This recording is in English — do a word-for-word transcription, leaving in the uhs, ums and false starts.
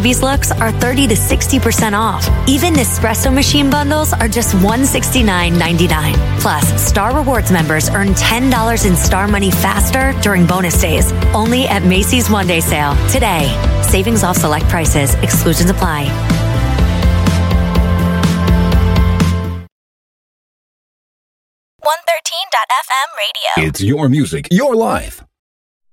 Macy's looks are thirty to sixty percent off. Even Nespresso machine bundles are just one hundred sixty-nine ninety-nine. Plus, Star Rewards members earn ten dollars in Star Money faster during bonus days. Only at Macy's One Day Sale today. Savings off select prices. Exclusions apply. one thirteen dot F M radio. It's your music, your life.